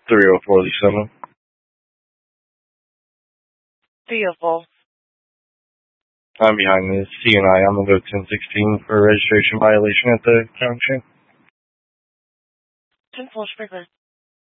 304 304. I'm behind the CNI on the road 1016 for a registration violation at the junction. 10-4 Sprinkler.